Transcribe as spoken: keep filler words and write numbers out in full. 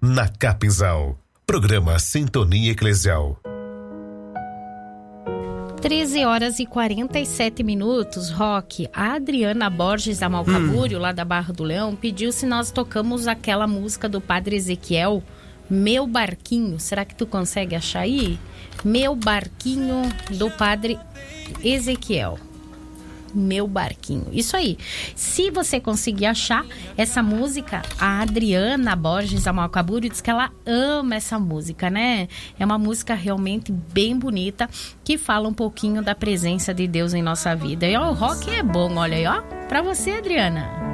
na Capinzal. Programa Sintonia Eclesial. treze horas e quarenta e sete minutos. Rock, a Adriana Borges Amalcabúrio, hum. lá da Barra do Leão, pediu se nós tocamos aquela música do Padre Ezequiel, Meu Barquinho. Será que tu consegue achar aí? Meu Barquinho, do Padre Ezequiel. Meu Barquinho. Isso aí. Se você conseguir achar essa música, a Adriana Borges Amalcabúrio diz que ela ama essa música, né? É uma música realmente bem bonita, que fala um pouquinho da presença de Deus em nossa vida. E ó, o rock é bom, olha aí, ó. Pra você, Adriana.